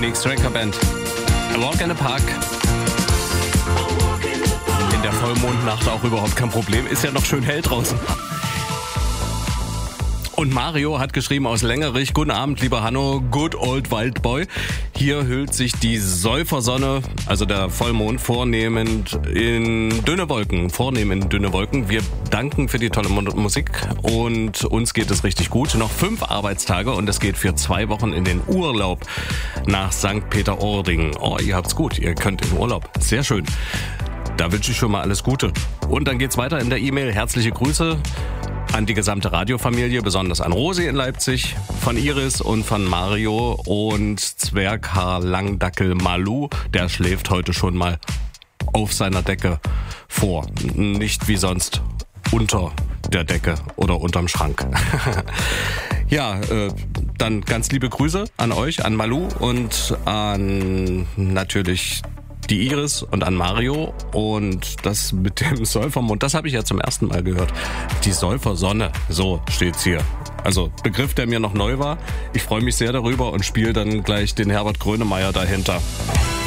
Phoenix Tracker Band. A Walk in the Park. In der Vollmondnacht auch überhaupt kein Problem. Ist ja noch schön hell draußen. Und Mario hat geschrieben aus Längerich: Guten Abend, lieber Hanno, good old Waldboy. Hier hüllt sich die Säufersonne, also der Vollmond, vornehm in dünne Wolken. Wir danken für die tolle Musik und uns geht es richtig gut. Noch 5 Arbeitstage und es geht für 2 Wochen in den Urlaub nach St. Peter-Ording. Oh, ihr habt's gut, ihr könnt in Urlaub. Sehr schön. Da wünsche ich schon mal alles Gute. Und dann geht's weiter in der E-Mail. Herzliche Grüße an die gesamte Radiofamilie, besonders an Rosi in Leipzig, von Iris und von Mario und Zwerghaar Langdackel Malu. Der schläft heute schon mal auf seiner Decke vor. Nicht wie sonst unter der Decke oder unterm Schrank. Ja, dann ganz liebe Grüße an euch, an Malu und an natürlich die Iris und an Mario. Und das mit dem Säufermond, das habe ich ja zum ersten Mal gehört. Die Säufersonne, so steht's hier. Also Begriff, der mir noch neu war. Ich freue mich sehr darüber und spiele dann gleich den Herbert Grönemeyer dahinter.